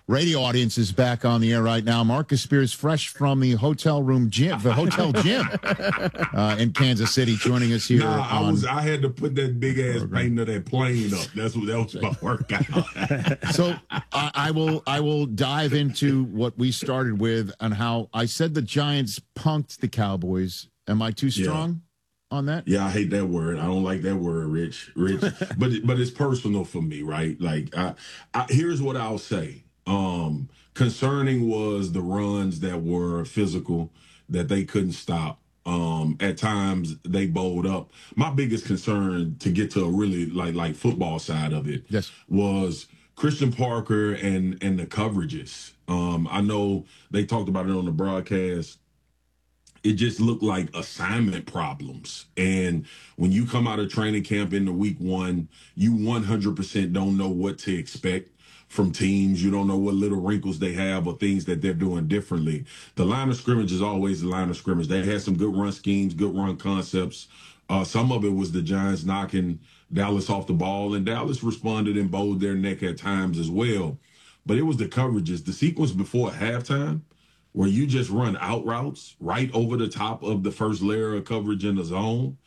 radio audience is back on the air right now. Marcus Spears, fresh from the hotel gym in Kansas City, joining us here. I had to put that big ass painting of that plane up. That was my workout. So I will dive into what we started with and how I said the Giants punked the Cowboys. Am I too strong on that? Yeah, I hate that word. I don't like that word, Rich. but it's personal for me, right? Like, here's what I'll say. Concerning was the runs that were physical, that they couldn't stop. At times they bowled up. My biggest concern, to get to a really like football side of it, was Christian Parker and the coverages. I know they talked about it on the broadcast. It just looked like assignment problems. And when you come out of training camp in the week one, you 100% don't know what to expect from teams. You don't know what little wrinkles they have or things that they're doing differently. The line of scrimmage is always the line of scrimmage. They had some good run schemes, good run concepts. Some of it was the Giants knocking Dallas off the ball, and Dallas responded and bowled their neck at times as well. But it was the coverages. The sequence before halftime, where you just run out routes right over the top of the first layer of coverage in the zone,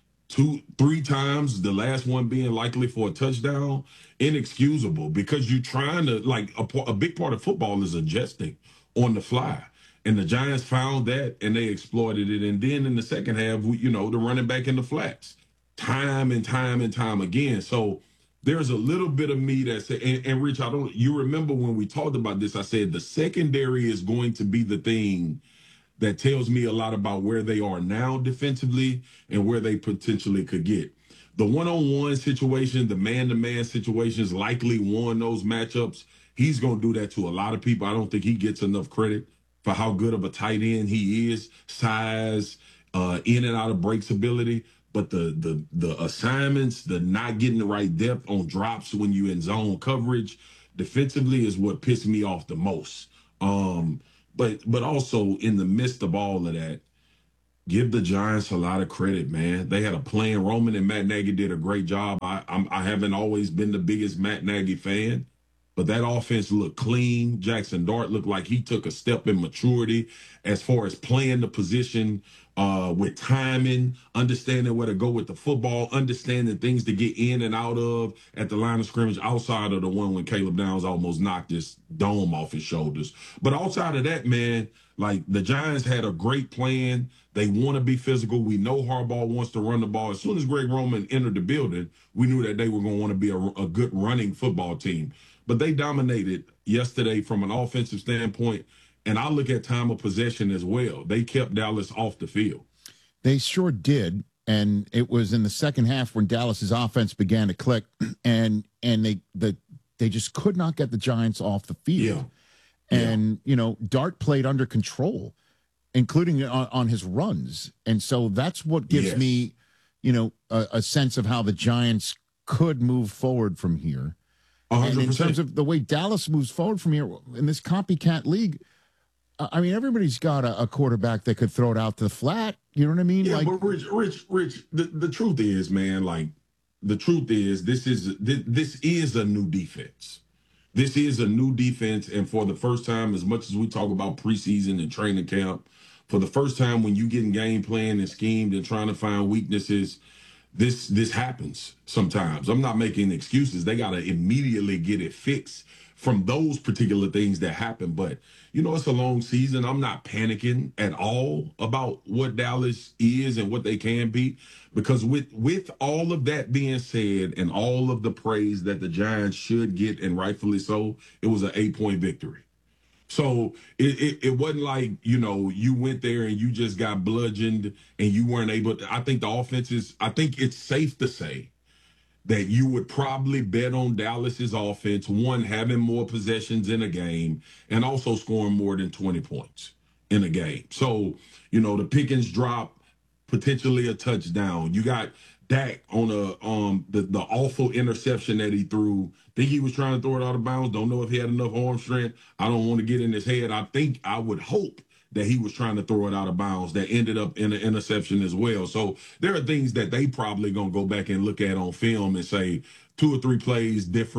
2-3 times, the last one being likely for a touchdown, inexcusable, because you're trying to, like, a big part of football is adjusting on the fly. And the Giants found that, and they exploited it. And then in the second half, the running back in the flats, time and time and time again. So there's a little bit of me that said, and Rich, you remember when we talked about this, I said the secondary is going to be the thing that tells me a lot about where they are now defensively and where they potentially could get. The one-on-one situation, the man-to-man situations likely won those matchups. He's going to do that to a lot of people. I don't think he gets enough credit for how good of a tight end he is, size, in and out of breaks ability. But the assignments, the not getting the right depth on drops when you in zone coverage defensively is what pissed me off the most. But also in the midst of all of that, give the Giants a lot of credit, man. They had a plan. Roman and Matt Nagy did a great job. I haven't always been the biggest Matt Nagy fan, but that offense looked clean. Jackson Dart looked like he took a step in maturity as far as playing the position with timing, understanding where to go with the football, understanding things to get in and out of at the line of scrimmage outside of the one when Caleb Downs almost knocked his dome off his shoulders. But outside of that, man, like, the Giants had a great plan. They want to be physical. We know Harbaugh wants to run the ball. As soon as Greg Roman entered the building, we knew that they were going to want to be a good running football team. But they dominated yesterday from an offensive standpoint. And I look at time of possession as well. They kept Dallas off the field. They sure did. And it was in the second half when Dallas's offense began to click, and they just could not get the Giants off the field. Yeah. And, Dart played under control, including on his runs. And so that's what gives me, a sense of how the Giants could move forward from here. 100%. And in terms of the way Dallas moves forward from here in this copycat league, I mean, everybody's got a quarterback that could throw it out to the flat. You know what I mean? Yeah, but Rich, the truth is, man, this is a new defense. This is a new defense, and for the first time, as much as we talk about preseason and training camp, for the first time when you get in game plan and schemed and trying to find weaknesses, this happens sometimes. I'm not making excuses. They got to immediately get it fixed from those particular things that happen. But, it's a long season. I'm not panicking at all about what Dallas is and what they can be, because with all of that being said and all of the praise that the Giants should get, and rightfully so, it was an 8-point victory. So it wasn't like, you went there and you just got bludgeoned and you weren't able to. I think it's safe to say that you would probably bet on Dallas's offense, one, having more possessions in a game, and also scoring more than 20 points in a game. So, the Pickens drop, potentially a touchdown. You got Dak on the awful interception that he threw. Think he was trying to throw it out of bounds. Don't know if he had enough arm strength. I don't want to get in his head. I would hope that he was trying to throw it out of bounds. That ended up in an interception as well. So there are things that they probably going to go back and look at on film and say 2 or 3 plays different.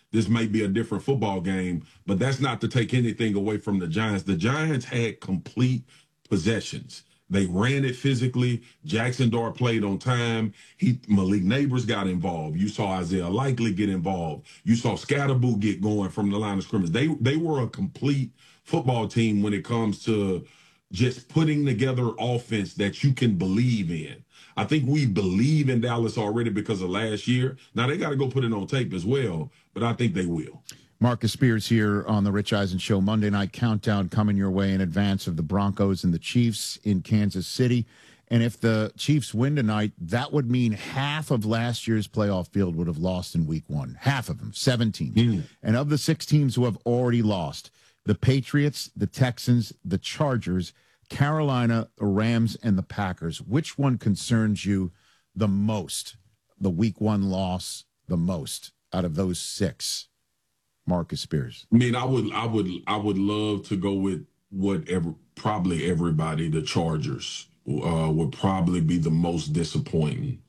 this may be a different football game, but that's not to take anything away from the Giants. The Giants had complete possessions. They ran it physically. Jackson Dart played on time. Malik Neighbors got involved. You saw Isaiah Likely get involved. You saw Scatterboo get going from the line of scrimmage. They were a complete football team when it comes to just putting together offense that you can believe in. I think we believe in Dallas already because of last year. Now they got to go put it on tape as well, but I think they will. Marcus Spears here on the Rich Eisen Show. Monday Night Countdown coming your way in advance of the Broncos and the Chiefs in Kansas City. And if the Chiefs win tonight, that would mean half of last year's playoff field would have lost in week one. Half of them, 7 teams. And of the 6 teams who have already lost, the Patriots, the Texans, the Chargers, Carolina, the Rams, and the Packers. Which one concerns you the most? The week one loss the most out of those 6? Marcus Spears. I mean, I would love to go with probably everybody. The Chargers would probably be the most disappointing.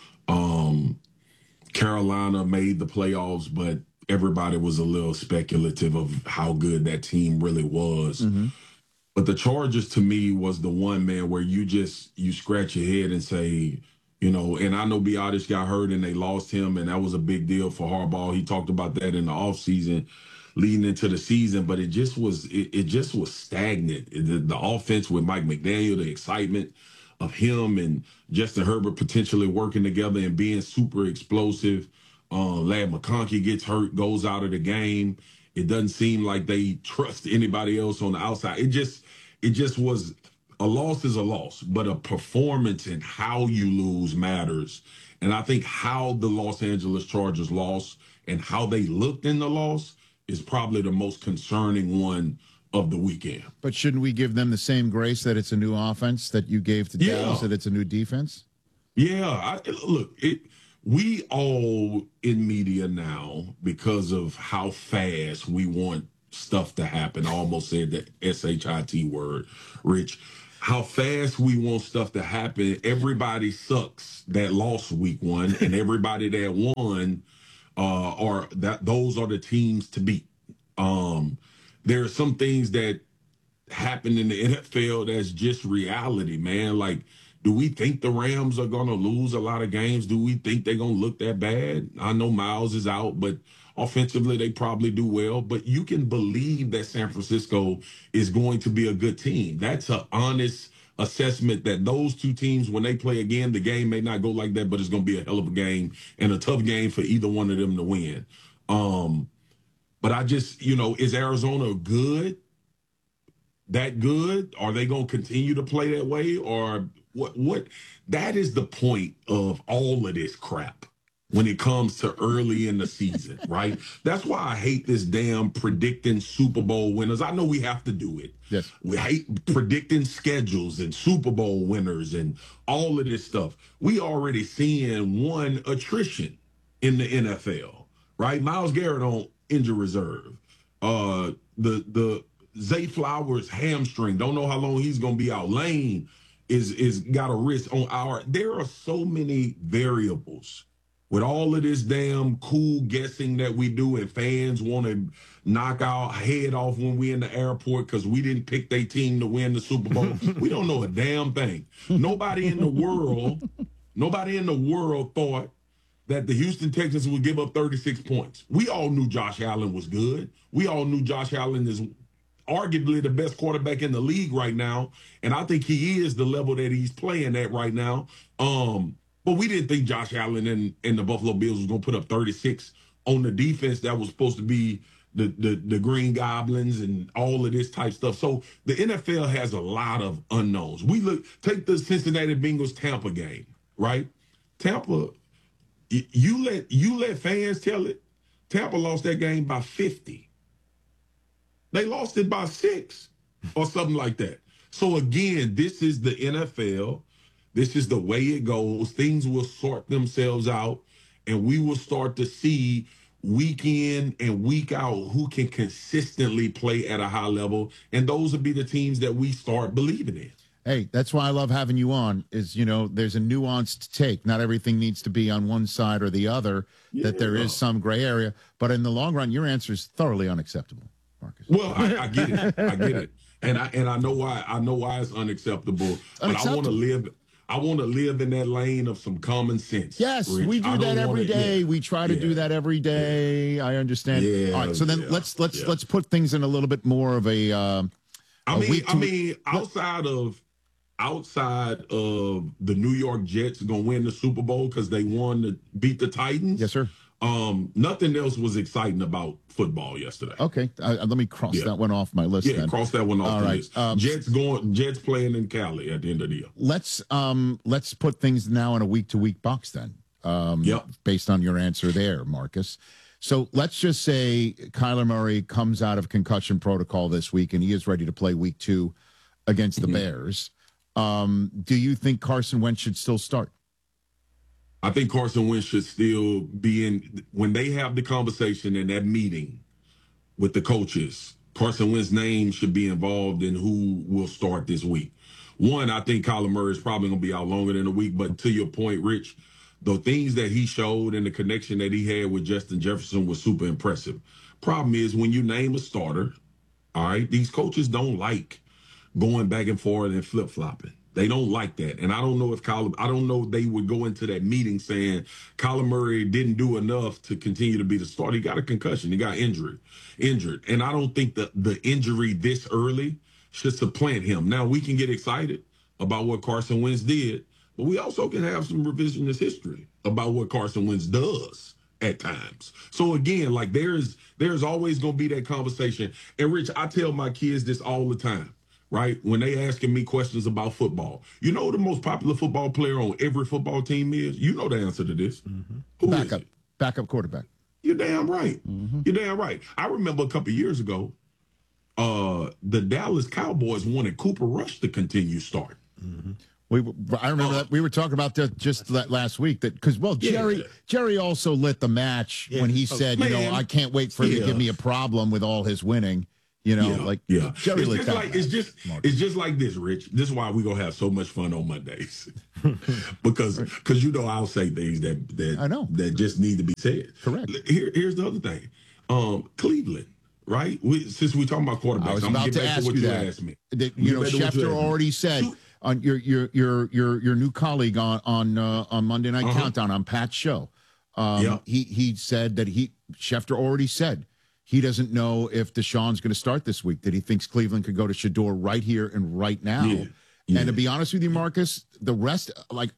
Carolina made the playoffs, but everybody was a little speculative of how good that team really was. But the Chargers, to me, was the one, man, where you scratch your head and say, you know, and I know Biotish got hurt and they lost him, and that was a big deal for Harbaugh. He talked about that in the offseason leading into the season, but it just was stagnant. The offense with Mike McDaniel, the excitement of him and Justin Herbert potentially working together and being super explosive. Ladd McConkey gets hurt, goes out of the game. It doesn't seem like they trust anybody else on the outside. It just was a loss is a loss, but a performance and how you lose matters. And I think how the Los Angeles Chargers lost and how they looked in the loss is probably the most concerning one of the weekend. But shouldn't we give them the same grace that it's a new offense that you gave to Dallas, that it's a new defense? Yeah, we all in media now, because of how fast we want stuff to happen. I almost said the SHIT word, Rich. How fast we want stuff to happen. Everybody sucks that lost week one, and everybody that won those are the teams to beat. There are some things that happen in the NFL that's just reality, man. Like, do we think the Rams are going to lose a lot of games? Do we think they're going to look that bad? I know Miles is out, but offensively they probably do well. But you can believe that San Francisco is going to be a good team. That's an honest assessment that those two teams, when they play again, the game may not go like that, but it's going to be a hell of a game and a tough game for either one of them to win. But I just, is Arizona good? That good? Are they going to continue to play that way? Or what? That is the point of all of this crap when it comes to early in the season, right? That's why I hate this damn predicting Super Bowl winners. I know we have to do it. Yes. We hate predicting schedules and Super Bowl winners and all of this stuff. We already seeing one attrition in the NFL, right? Myles Garrett on injury reserve. The Zay Flowers hamstring. Don't know how long he's going to be out. Lane is got a wrist on our. There are so many variables with all of this damn cool guessing that we do, and fans want to knock our head off when we in the airport because we didn't pick their team to win the Super Bowl. We don't know a damn thing. Nobody in the world thought that the Houston Texans would give up 36 points. We all knew Josh Allen was good. We all knew Josh Allen is arguably the best quarterback in the league right now, and I think he is the level that he's playing at right now. But we didn't think Josh Allen and the Buffalo Bills was going to put up 36 on the defense that was supposed to be the Green Goblins and all of this type stuff. So the NFL has a lot of unknowns. Take the Cincinnati Bengals Tampa game, right? Tampa, you let fans tell it. Tampa lost that game by 50. They lost it by 6 or something like that. So again, this is the NFL. This is the way it goes. Things will sort themselves out, and we will start to see week in and week out who can consistently play at a high level, and those will be the teams that we start believing in. Hey, that's why I love having you on. Is there's a nuanced take. Not everything needs to be on one side or the other. Yeah. That there is some gray area, but in the long run, your answer is thoroughly unacceptable, Marcus. Well, I get it. I get it, and I know why. I know why it's unacceptable. But I want to live. I want to live in that lane of some common sense. Yes, Rich. we do that every day. We try to do that every day. I understand. All right, so then let's put things in a little bit more of a. I mean, outside of the New York Jets gonna win the Super Bowl because they won to beat the Titans. Yes, sir. Nothing else was exciting about football yesterday. Okay, let me cross that one off my list. Yeah, then. Cross that one off the list. Jets playing in Cali at the end of the year. Let's put things now in a week-to-week box then. Based on your answer there, Marcus. So let's just say Kyler Murray comes out of concussion protocol this week and he is ready to play week 2 against the Bears. Do you think Carson Wentz should still start? I think Carson Wentz should still be in when they have the conversation in that meeting with the coaches. Carson Wentz's name should be involved in who will start this week. One, I think Kyler Murray is probably going to be out longer than a week. But to your point, Rich, the things that he showed and the connection that he had with Justin Jefferson was super impressive. Problem is when you name a starter, all right, these coaches don't like going back and forth and flip-flopping. They don't like that. And I don't know if they would go into that meeting saying Kyler Murray didn't do enough to continue to be the starter. He got a concussion. He got injured. And I don't think the injury this early should supplant him. Now, we can get excited about what Carson Wentz did, but we also can have some revisionist history about what Carson Wentz does at times. So again, like there's always going to be that conversation. And Rich, I tell my kids this all the time. Right? When they asking me questions about football, you know who the most popular football player on every football team is? You know the answer to this. Who is it? Backup quarterback. You're damn right. You're damn right. I remember a couple of years ago, the Dallas Cowboys wanted Cooper Rush to continue start. I remember that we were talking about that just last week. That because Jerry also lit the match when he said, I can't wait for him to give me a problem with all his winning. Jerry it's just like this, Rich. This is why we're gonna have so much fun on Mondays. because I'll say things that I know that just need to be said. Correct. Here's the other thing. Cleveland, right? Since we're talking about quarterbacks, I was about to ask you that. Asked me. Schefter already said on your new colleague on Monday Night Countdown on Pat's show. He said that Schefter already said he doesn't know if Deshaun's going to start this week, that he thinks Cleveland could go to Shedeur right here and right now. And to be honest with you, Marcus, the rest,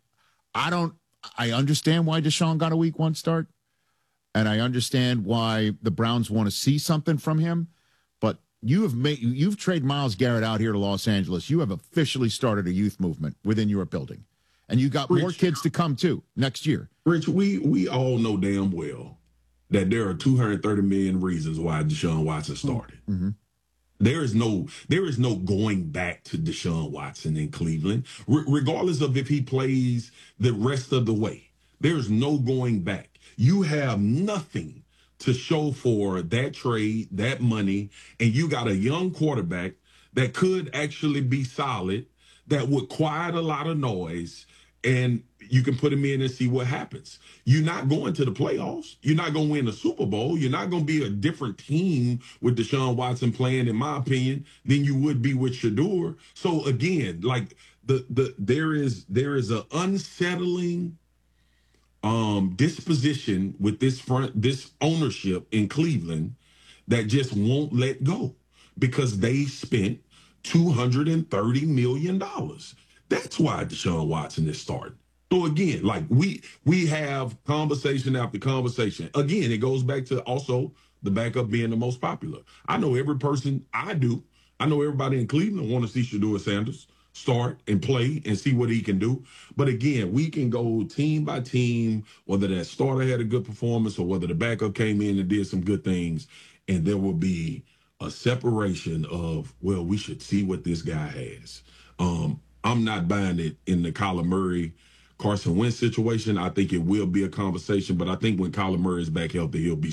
I understand why Deshaun got a week 1 start. And I understand why the Browns want to see something from him. But you've traded Myles Garrett out here to Los Angeles. You have officially started a youth movement within your building. And you got more kids to come, too, next year. Rich, we all know damn well that there are 230 million reasons why Deshaun Watson started. There is no going back to Deshaun Watson in Cleveland, regardless of if he plays the rest of the way. There's no going back. You have nothing to show for that trade, that money, and you got a young quarterback that could actually be solid, that would quiet a lot of noise, and you can put him in and see what happens. You're not going to the playoffs. You're not going to win the Super Bowl. You're not going to be a different team with Deshaun Watson playing, in my opinion, than you would be with Shedeur. So again, like there is an unsettling disposition with this ownership in Cleveland that just won't let go because they spent $230 million. That's why Deshaun Watson is starting. So again, like we have conversation after conversation. Again, it goes back to also the backup being the most popular. I know every person I know everybody in Cleveland want to see Shedeur Sanders start and play and see what he can do. But again, we can go team by team, whether that starter had a good performance or whether the backup came in and did some good things, and there will be a separation of, well, we should see what this guy has. I'm not buying it in the Kyler Murray, Carson Wentz situation. I think it will be a conversation, but I think when Kyler Murray is back healthy, he'll be starting.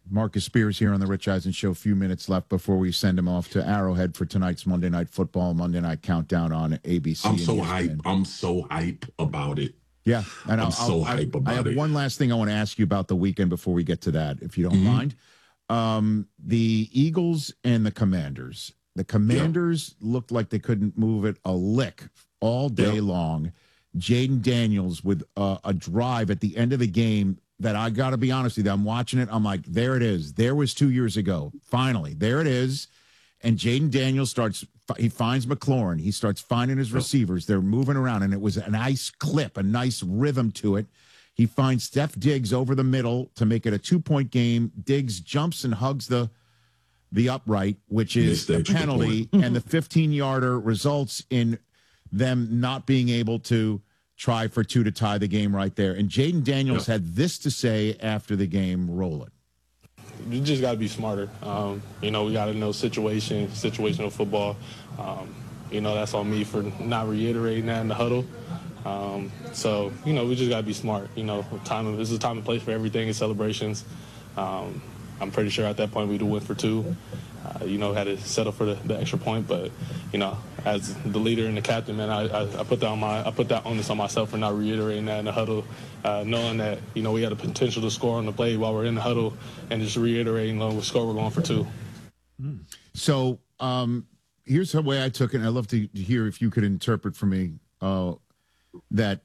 Marcus Spears here on the Rich Eisen Show. A few minutes left before we send him off to Arrowhead for tonight's Monday Night Football, Monday Night Countdown on ABC. I'm so hype. I'm so hype about it. Yeah, and I'm so hype about it. I have one last thing I want to ask you about the weekend before we get to that, if you don't mind. The Eagles and the Commanders. The Commanders looked like they couldn't move it a lick all day long. Jaden Daniels with a drive at the end of the game that I got to be honest with you, I'm watching it. I'm like, there it is. There was 2 years ago. Finally, there it is. And Jaden Daniels he finds McLaurin. He starts finding his receivers. They're moving around, and it was a nice clip, a nice rhythm to it. He finds Steph Diggs over the middle to make it a 2-point game. Diggs jumps and hugs the upright, which is a penalty, and the 15-yarder results in them not being able to try for 2 to tie the game right there. And Jaden Daniels had this to say after the game. Roll it. You just got to be smarter. We got to know situational football. That's on me for not reiterating that in the huddle. We just got to be smart. This is time and place for everything and celebrations. I'm pretty sure at that point we'd have went for 2. Had to settle for the extra point, but as the leader and the captain, man, I put that onus on myself for not reiterating that in the huddle, knowing that we had the potential to score on the play while we're in the huddle, and just reiterating the score we're going for 2. So here's the way I took it, and I'd love to hear if you could interpret for me that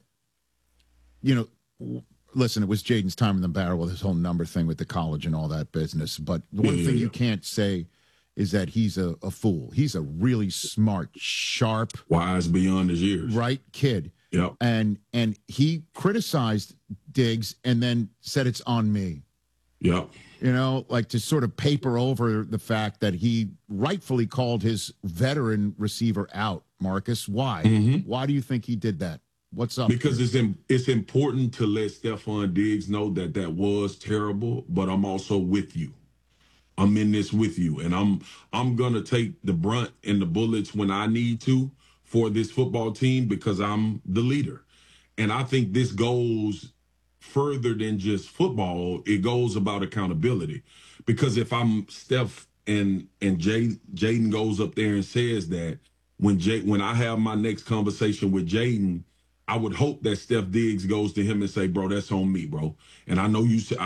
listen, it was Jaden's time in the barrel with his whole number thing with the college and all that business. But the one thing you can't say is that he's a fool. He's a really smart, sharp, wise beyond his years, right kid. Yep. And he criticized Diggs and then said it's on me. Yep. Like to sort of paper over the fact that he rightfully called his veteran receiver out. Marcus, why? Why do you think he did that? What's up? Because it's important to let Stefon Diggs know that was terrible, but I'm also with you. I'm in this with you, and I'm gonna take the brunt and the bullets when I need to for this football team because I'm the leader. And I think this goes further than just football. It goes about accountability. Because if I'm Steph and Jaden goes up there and says that, when I have my next conversation with Jaden, I would hope that Steph Diggs goes to him and say, "Bro, that's on me, bro." And I know you said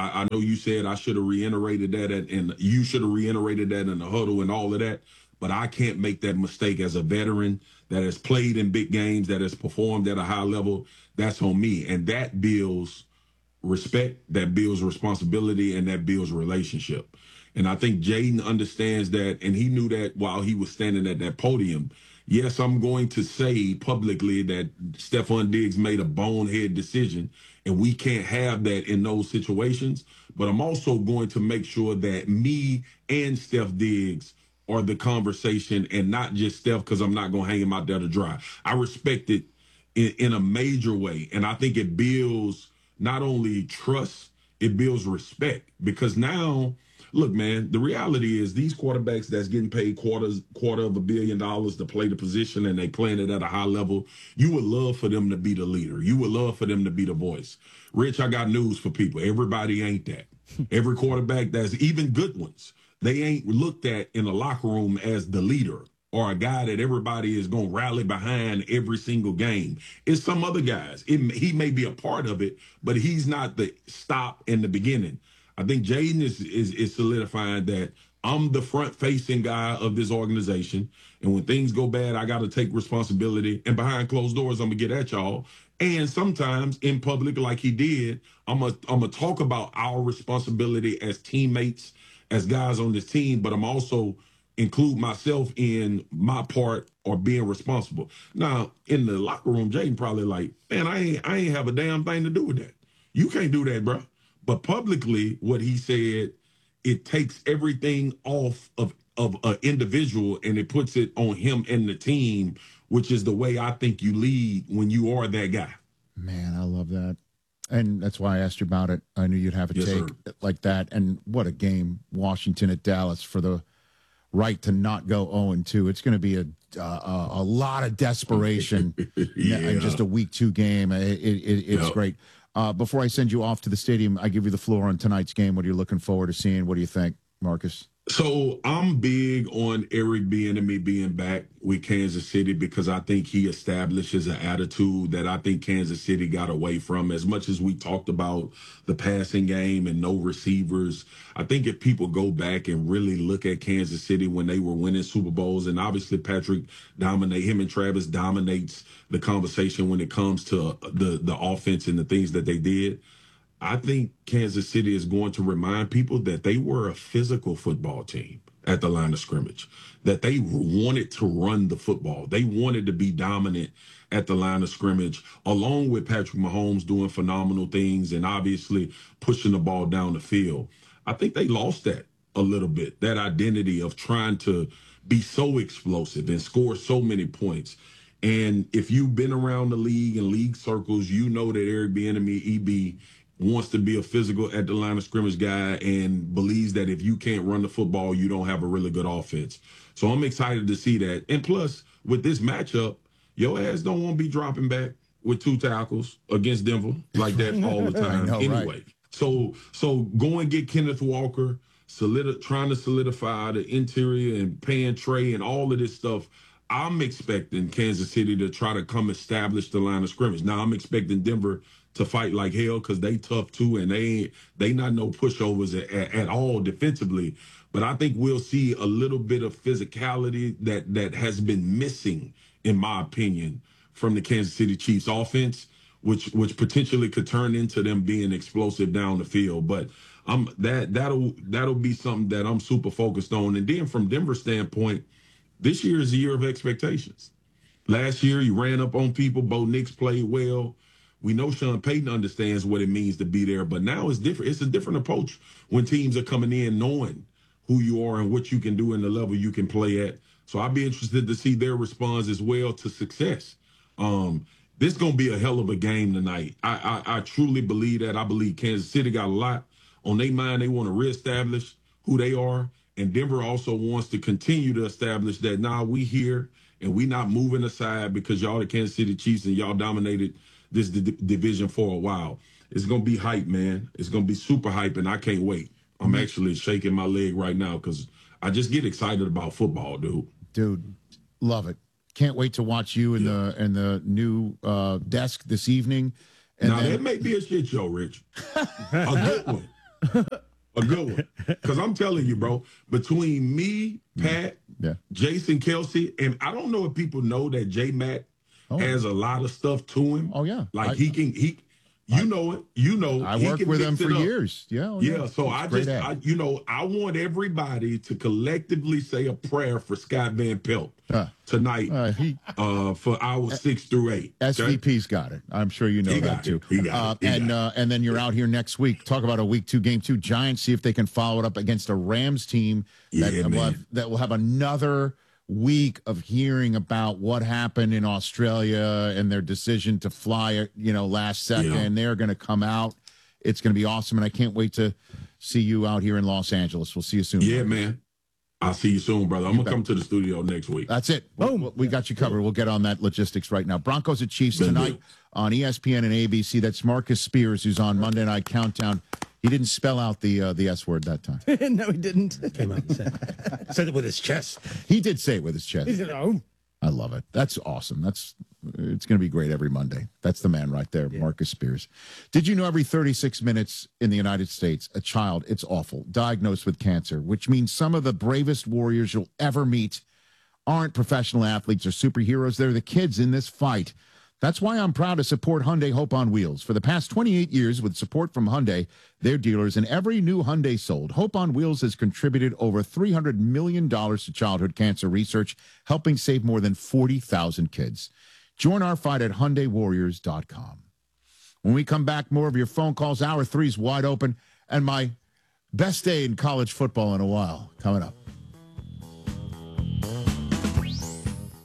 I should have reiterated that, and you should have reiterated that in the huddle and all of that. But I can't make that mistake as a veteran that has played in big games, that has performed at a high level. That's on me, and that builds respect, that builds responsibility, and that builds relationship. And I think Jaden understands that, and he knew that while he was standing at that podium. Yes, I'm going to say publicly that Stefon Diggs made a bonehead decision, and we can't have that in those situations. But I'm also going to make sure that me and Steph Diggs are the conversation and not just Steph, because I'm not going to hang him out there to dry. I respect it in a major way, and I think it builds not only trust, it builds respect. Because now, look, man, the reality is these quarterbacks that's getting paid $250 million to play the position and they playing it at a high level, you would love for them to be the leader. You would love for them to be the voice. Rich, I got news for people. Everybody ain't that. Every quarterback, that's even good ones, they ain't looked at in the locker room as the leader or a guy that everybody is going to rally behind every single game. It's some other guys. He may be a part of it, but he's not the stop in the beginning. I think Jaden is solidifying that I'm the front-facing guy of this organization, and when things go bad, I got to take responsibility. And behind closed doors, I'm gonna get at y'all. And sometimes in public, like he did, I'm gonna talk about our responsibility as teammates, as guys on this team. But I'm also include myself in my part or being responsible. Now, in the locker room, Jaden probably like, man, I ain't have a damn thing to do with that. You can't do that, bro. But publicly, what he said, it takes everything off of an individual and it puts it on him and the team, which is the way I think you lead when you are that guy. Man, I love that. And that's why I asked you about it. I knew you'd have a take like that. And what a game, Washington at Dallas, for the right to not go 0-2. It's going to be a lot of desperation in just a week 2 game. It's great. Before I send you off to the stadium, I give you the floor on tonight's game. What are you looking forward to seeing? What do you think, Marcus? So I'm big on Eric Bieniemy being back with Kansas City because I think he establishes an attitude that I think Kansas City got away from. As much as we talked about the passing game and no receivers, I think if people go back and really look at Kansas City when they were winning Super Bowls, and obviously him and Travis dominates the conversation when it comes to the offense and the things that they did. I think Kansas City is going to remind people that they were a physical football team at the line of scrimmage, that they wanted to run the football. They wanted to be dominant at the line of scrimmage, along with Patrick Mahomes doing phenomenal things and obviously pushing the ball down the field. I think they lost that a little bit, that identity of trying to be so explosive and score so many points. And if you've been around the league and league circles, you know that Eric Bieniemy, EB, wants to be a physical at the line of scrimmage guy and believes that if you can't run the football, you don't have a really good offense. So I'm excited to see that. And plus, with this matchup, your ass don't want to be dropping back with 2 tackles against Denver like that all the time anyway. Right. So go and get Kenneth Walker, trying to solidify the interior and paying Trey and all of this stuff. I'm expecting Kansas City to try to come establish the line of scrimmage. Now, I'm expecting Denver to fight like hell because they tough too, and they not no pushovers at all defensively. But I think we'll see a little bit of physicality that has been missing, in my opinion, from the Kansas City Chiefs offense, which potentially could turn into them being explosive down the field. But that'll be something that I'm super focused on. And then from Denver's standpoint, this year is a year of expectations. Last year, you ran up on people. Bo Nix played well. We know Sean Payton understands what it means to be there, but now it's different. It's a different approach when teams are coming in knowing who you are and what you can do and the level you can play at. So I'd be interested to see their response as well to success. This is going to be a hell of a game tonight. I truly believe that. I believe Kansas City got a lot on their mind. They want to reestablish who they are. And Denver also wants to continue to establish that, we here and we not moving aside because y'all the Kansas City Chiefs and y'all dominated this division for a while. It's going to be hype, man. It's going to be super hype, and I can't wait. I'm actually shaking my leg right now because I just get excited about football, dude. Dude, love it. Can't wait to watch you in the new desk this evening. And now, that may be a shit show, Rich. A good one. A good one. Because I'm telling you, bro, between me, Pat, Jason Kelce, and I don't know if people know that J-Mac has a lot of stuff to him. Oh, yeah. Like you know it. I worked with him for years. Yeah. Yeah. So I want everybody to collectively say a prayer for Scott Van Pelt tonight for hours 6 through 8. SVP's got it. I'm sure you know that too. He got it. And then you're out here next week. Talk about a week 2 game 2. Giants, see if they can follow it up against a Rams team that will have another week of hearing about what happened in Australia and their decision to fly, last second. Yeah. They're going to come out. It's going to be awesome, and I can't wait to see you out here in Los Angeles. We'll see you soon. Yeah, man. I'll see you soon, brother. I'm going to come to the studio next week. That's it. Boom. We got you covered. We'll get on that logistics right now. Broncos at Chiefs tonight on ESPN and ABC. That's Marcus Spears, who's on Monday Night Countdown. He didn't spell out the S word that time. No, he didn't. Came out and said it with his chest. He did say it with his chest. He said, "Oh, I love it. That's awesome. It's going to be great every Monday." That's the man right there, Marcus Spears. Did you know every 36 minutes in the United States, a child, it's awful, diagnosed with cancer, which means some of the bravest warriors you'll ever meet aren't professional athletes or superheroes. They're the kids in this fight. That's why I'm proud to support Hyundai Hope on Wheels. For the past 28 years, with support from Hyundai, their dealers, and every new Hyundai sold, Hope on Wheels has contributed over $300 million to childhood cancer research, helping save more than 40,000 kids. Join our fight at HyundaiWarriors.com. When we come back, more of your phone calls. Hour 3 is wide open, and my best day in college football in a while coming up.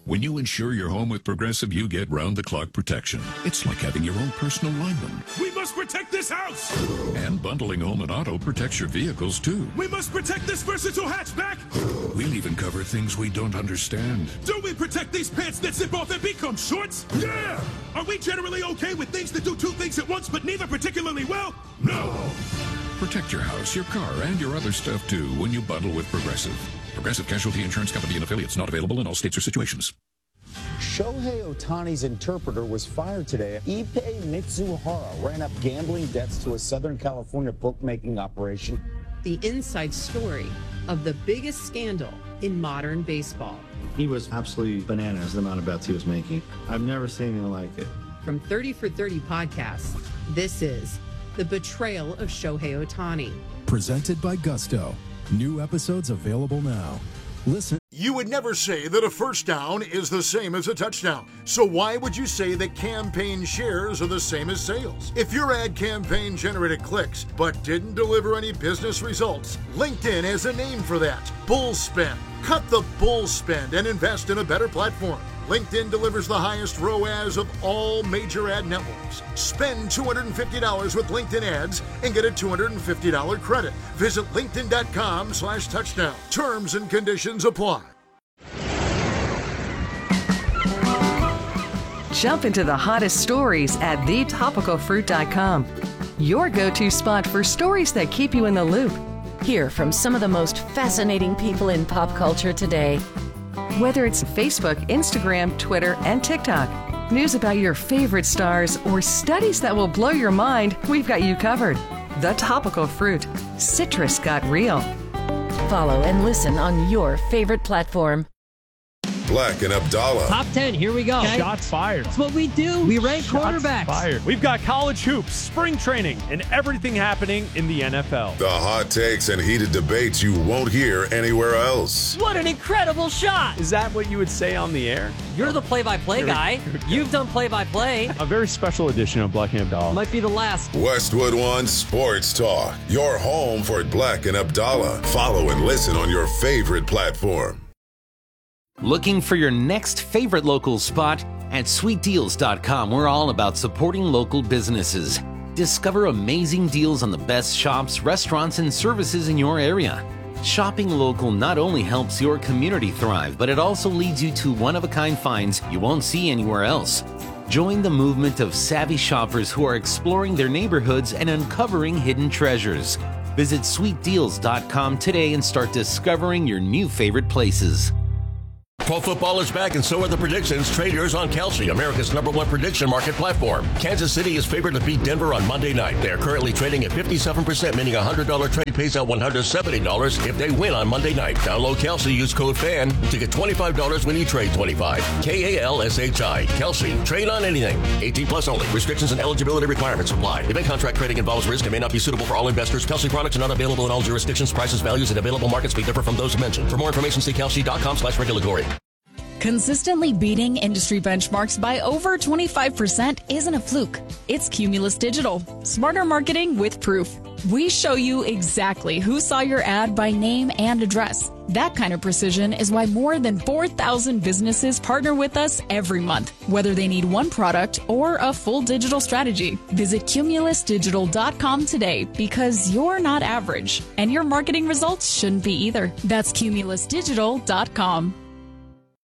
When you insure your home with Progressive, you get round-the-clock protection. It's like having your own personal lineman. We must protect this house! And bundling home and auto protects your vehicles, too. We must protect this versatile hatchback! We'll even cover things we don't understand. Do we protect these pants that zip off and become shorts? Yeah! Are we generally okay with things that do two things at once, but neither particularly well? No! Protect your house, your car, and your other stuff, too, when you bundle with Progressive. Progressive Casualty Insurance Company and affiliates, not available in all states or situations. Shohei Ohtani's interpreter was fired today. Ippei Mitsuhara ran up gambling debts to a Southern California bookmaking operation. The inside story of the biggest scandal in modern baseball. He was absolutely bananas, the amount of bets he was making. I've never seen anything like it. From 30 for 30 podcasts, this is The Betrayal of Shohei Ohtani. Presented by Gusto. New episodes available now. Listen. You would never say that a first down is the same as a touchdown. So why would you say that campaign shares are the same as sales? If your ad campaign generated clicks but didn't deliver any business results, LinkedIn has a name for that. Bull spend. Cut the bull spend and invest in a better platform. LinkedIn delivers the highest ROAS of all major ad networks. Spend $250 with LinkedIn ads and get a $250 credit. Visit linkedin.com/touchdown. Terms and conditions apply. Jump into the hottest stories at thetopicalfruit.com. Your go-to spot for stories that keep you in the loop. Hear from some of the most fascinating people in pop culture today. Whether it's Facebook, Instagram, Twitter, and TikTok, news about your favorite stars, or studies that will blow your mind, we've got you covered. The Topical Fruit. Citrus got real. Follow and listen on your favorite platform. Black and Abdallah. Top 10, here we go. Okay. Shots fired. That's what we do. We rank quarterbacks. Fired. We've got college hoops, spring training, and everything happening in the NFL. The hot takes and heated debates you won't hear anywhere else. What an incredible shot. Is that what you would say on the air? You're the play-by-play guy. You've done play-by-play. A very special edition of Black and Abdallah. Might be the last. Westwood One Sports Talk. Your home for Black and Abdallah. Follow and listen on your favorite platform. Looking for your next favorite local spot? At sweetdeals.com, we're all about supporting local businesses. Discover amazing deals on the best shops, restaurants, and services in your area. Shopping local not only helps your community thrive, but it also leads you to one-of-a-kind finds you won't see anywhere else. Join the movement of savvy shoppers who are exploring their neighborhoods and uncovering hidden treasures. Visit sweetdeals.com today and start discovering your new favorite places. Pro football is back, and so are the predictions. Trade yours on Kalshi, America's #1 prediction market platform. Kansas City is favored to beat Denver on Monday night. They are currently trading at 57%, meaning a $100 trade pays out $170 if they win on Monday night. Download Kalshi, use code FAN to get $25 when you trade 25. KALSHI. Kalshi. Trade on anything. 18 plus only. Restrictions and eligibility requirements apply. Event contract trading involves risk and may not be suitable for all investors. Kalshi products are not available in all jurisdictions. Prices, values, and available markets may differ from those mentioned. For more information, see kalshi.com/regulatory. Consistently beating industry benchmarks by over 25% isn't a fluke. It's Cumulus Digital. Smarter marketing with proof. We show you exactly who saw your ad by name and address. That kind of precision is why more than 4,000 businesses partner with us every month, whether they need one product or a full digital strategy. Visit cumulusdigital.com today, because you're not average, and your marketing results shouldn't be either. That's cumulusdigital.com.